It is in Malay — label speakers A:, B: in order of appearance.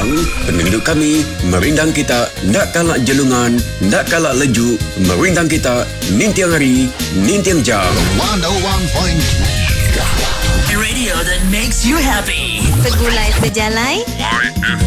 A: Sabang, penduduk kami merindang kita, nak kalak jelungan, nak kalak leju, merindang kita, nintiang hari, nintiang jam.
B: 101.3
C: Radio that makes you happy.
D: Segulai sejalai